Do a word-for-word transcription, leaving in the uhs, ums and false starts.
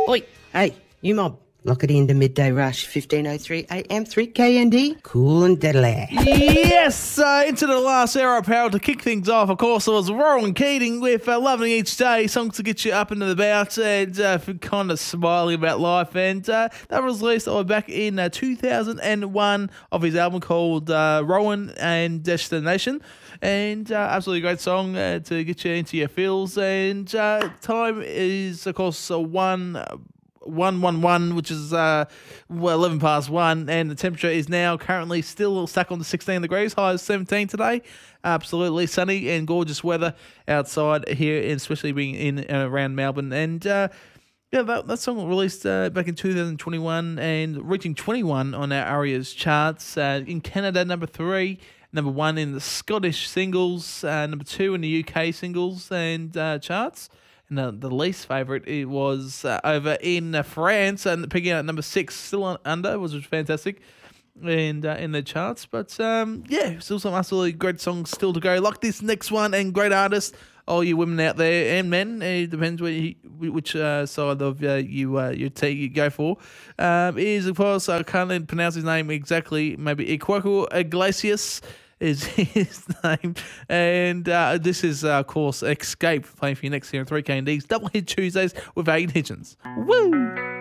Oi, hey, you mob. Lock it in to Midday Rush, fifteen oh three A M, three K N D, cool and deadly. Yes, uh, into the last hour of power to kick things off. Of course, it was Rowan Keating with uh, Loving Each Day, songs to get you up and about and uh, kind of smiling about life. And uh, that was released uh, back in uh, two thousand one of his album called uh, Rowan and Destination. And uh, absolutely great song uh, to get you into your feels. And uh, time is, of course, uh, one... Uh, one one one, which is uh, well, eleven past one, and the temperature is now currently still stuck on the sixteen degrees, high of seventeen today. Absolutely sunny and gorgeous weather outside here, especially being in and around Melbourne. And uh, yeah, that, that song was released uh, back in two thousand twenty-one and reaching twenty-one on our ARIA's charts. Uh, in Canada, number three. Number one in the Scottish singles, uh, number two in the U K singles and uh, charts. And the, the least favourite it was uh, over in uh, France, and picking out number six, still on, under, which was fantastic, and uh, in the charts. But um, yeah, still some absolutely great songs still to go. Like this next one, and great artists, all you women out there and men. It depends where you, which uh, side of uh, you uh, you, take, you go for. Um, is of course I can't pronounce his name exactly. Maybe Iquaku Iglesias is his name. And uh, this is, uh, of course, Escape, playing for you next year on three K and D's Double Hit Tuesdays with Aiden Hitchens. Woo!